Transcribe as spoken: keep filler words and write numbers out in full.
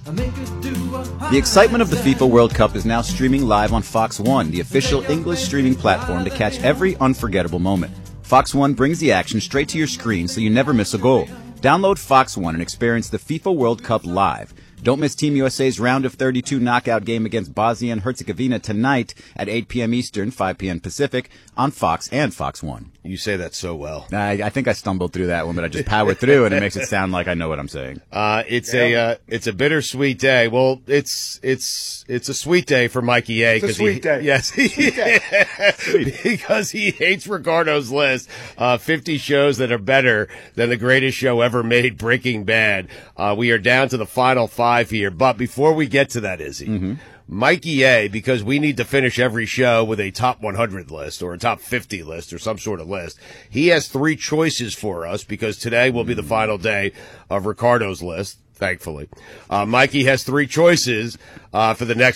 The excitement of the FIFA World Cup is now streaming live on Fox One, the official English streaming platform to catch every unforgettable moment. Fox One brings the action straight to your screen so you never miss a goal. Download Fox One and experience the FIFA World Cup live. Don't miss Team U S A's round of thirty-two knockout game against Bosnia and Herzegovina tonight at eight p.m. Eastern, five p.m. Pacific on Fox and Fox One. You say that so well. I, I think I stumbled through that one, but I just powered through, and it makes it sound like I know what I'm saying. Uh, it's a uh, it's a bittersweet day. Well, it's it's it's a sweet day for Mikey A. It's a sweet he, day. Yes, Sweet day. because he hates Ricardo's list. Uh, fifty shows that are better than the greatest show ever made, Breaking Bad. Uh, we are down to the final five here, but before we get to that, Izzy. Mm-hmm. Mikey A, because we need to finish every show with a top one hundred list or a top fifty list or some sort of list. He has three choices for us because today will be the final day of Ricardo's list, thankfully. Uh, Mikey has three choices uh, for the next